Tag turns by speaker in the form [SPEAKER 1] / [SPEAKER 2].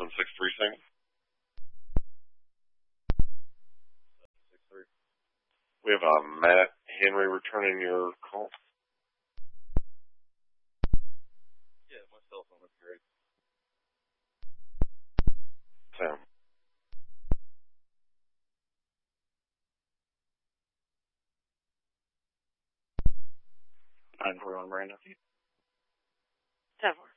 [SPEAKER 1] 763 Sam. 763. We have Matt Henry returning your call.
[SPEAKER 2] Yeah, my cell phone is great.
[SPEAKER 1] Sam.
[SPEAKER 2] I'm on Brandon.
[SPEAKER 3] 10-4.